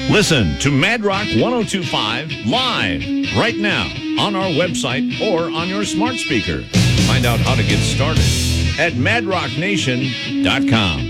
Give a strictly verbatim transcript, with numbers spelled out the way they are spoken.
Listen to Mad Rock ten twenty-five live right now on our website or on your smart speaker. Find out how to get started at mad rock nation dot com.